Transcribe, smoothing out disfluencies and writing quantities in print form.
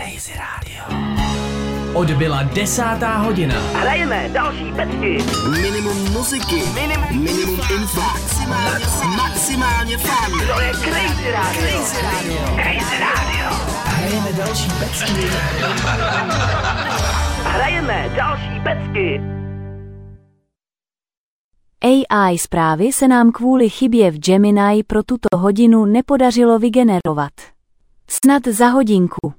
Crazy Radio. Odbyla 10. hodina. Hrajeme další pecky. Minimum muziky, minimum info, maximálně fun. To je Crazy Radio. Crazy Radio. Hrajeme další pecky. Hrajeme další pecky. AI zprávy se nám kvůli chybě v Gemini pro tuto hodinu nepodařilo vygenerovat. Snad za hodinku.